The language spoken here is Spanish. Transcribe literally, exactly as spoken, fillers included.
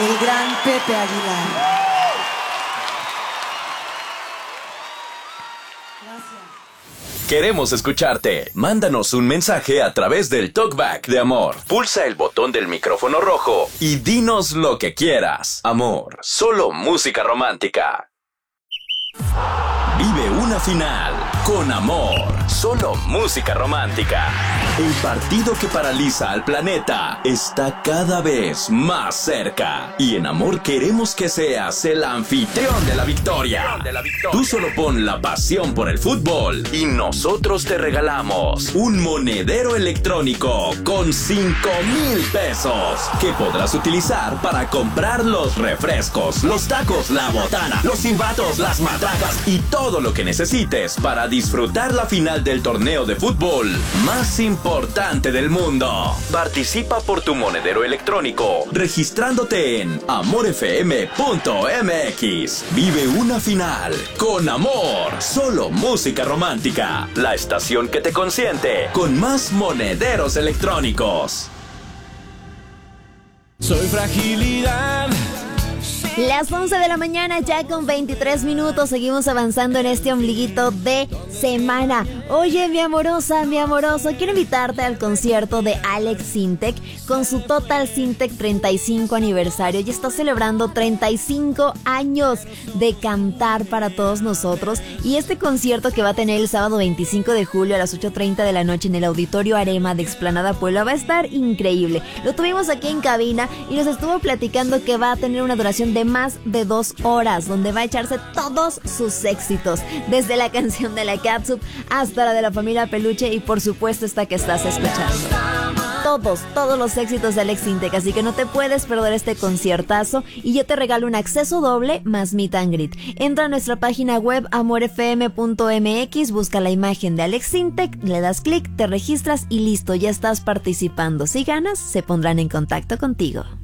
el gran Pepe Aguilar. Queremos escucharte. Mándanos un mensaje a través del Talkback de Amor. Pulsa el botón del micrófono rojo y dinos lo que quieras. Amor, solo música romántica. Vive una final con Amor, solo música romántica. El partido que paraliza al planeta está cada vez más cerca. Y en Amor queremos que seas el anfitrión de la victoria. Tú solo pon la pasión por el fútbol y nosotros te regalamos un monedero electrónico con cinco mil pesos que podrás utilizar para comprar los refrescos, los tacos, la botana, los silbatos, las matracas y todo lo que necesites para disfrutar la final del torneo de fútbol más importante del mundo. Participa por tu monedero electrónico registrándote en amor f m punto m x. Vive una final con Amor, solo música romántica. La estación que te consiente con más monederos electrónicos. Soy fragilidad. Las once de la mañana ya con veintitrés minutos. Seguimos avanzando en este ombliguito de semana. Oye, mi amorosa, mi amoroso, quiero invitarte al concierto de Alex Sintek con su Total Sintek treinta y cinco aniversario. Y está celebrando treinta y cinco años de cantar para todos nosotros. Y este concierto que va a tener el sábado veinticinco de julio a las ocho treinta de la noche en el Auditorio Arema de Explanada Puebla va a estar increíble. Lo tuvimos aquí en cabina y nos estuvo platicando que va a tener una duración de más de dos horas, donde va a echarse todos sus éxitos, desde la canción de la Catsup hasta la de la familia Peluche y por supuesto esta que estás escuchando. Todos, todos los éxitos de Alex Sintek, así que no te puedes perder este conciertazo y yo te regalo un acceso doble más meet and greet. Entra a nuestra página web amor f m punto m x, busca la imagen de Alex Sintek, le das clic, te registras y listo, ya estás participando. Si ganas, se pondrán en contacto contigo.